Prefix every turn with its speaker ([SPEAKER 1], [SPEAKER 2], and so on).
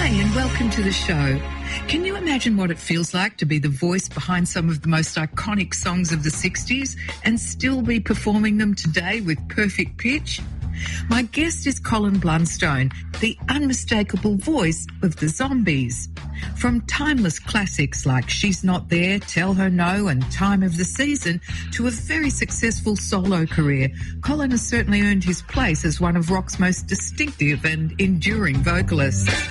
[SPEAKER 1] And welcome to the show. Can you imagine what it feels like to be the voice behind some of the most iconic songs of the 60s and still be performing them today with perfect pitch? My guest is Colin Blunstone, the unmistakable voice of the Zombies. From timeless classics like She's Not There, Tell Her No and Time of the Season to a very successful solo career, Colin has certainly earned his place as one of rock's most distinctive and enduring vocalists.